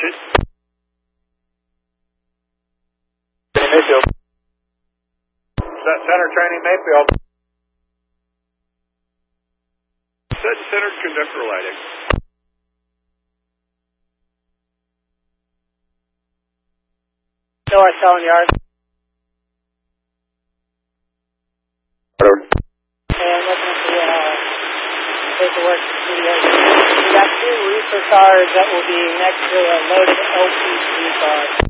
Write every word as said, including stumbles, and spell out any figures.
Mayfield. Mayfield. Center training Mayfield. Set centered conductor lighting. North Selling Yard. Whatever. And looking at the uh, paperwork for studios. We got two reefer cars that will be next to a loaded L P C car.